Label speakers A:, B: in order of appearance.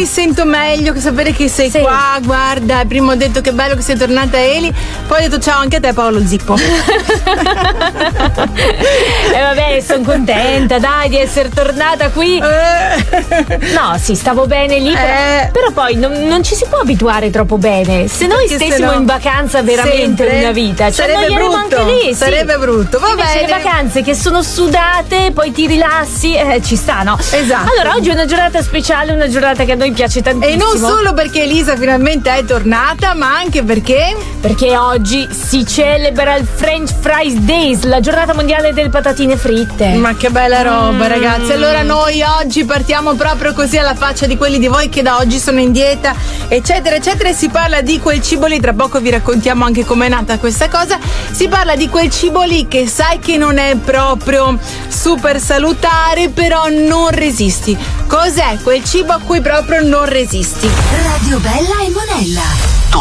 A: mi sento meglio che sapere che sei qua. Guarda, prima ho detto che bello che sei tornata, Eli, poi ho detto ciao anche a te, Paolo Zippo.
B: Vabbè, sono contenta, dai, di essere tornata qui. No, sì, stavo bene lì, però poi non ci si può abituare troppo bene. Se noi stessimo in vacanza veramente una vita, cioè
A: sarebbe brutto,
B: anche lì,
A: sarebbe brutto. Va
B: invece
A: bene.
B: le vacanze che sono sudate, poi ti rilassi, ci sta, no?
A: Esatto.
B: Allora, oggi è una giornata speciale, una giornata che a noi piace tantissimo.
A: E non solo perché Elisa finalmente è tornata, ma anche perché
B: oggi si celebra il French Fries Days, la giornata mondiale delle patatine fritte.
A: Ma che bella roba, ragazzi. Allora noi oggi partiamo proprio così alla faccia di quelli di voi che da oggi sono in dieta, eccetera eccetera, e si parla di quel cibo lì. Tra poco vi raccontiamo anche com'è nata questa cosa. Si parla di quel cibo lì che sai che non è proprio super salutare, però non resisti. Cos'è quel cibo a cui proprio non resisti?
C: Radio Bella e Monella.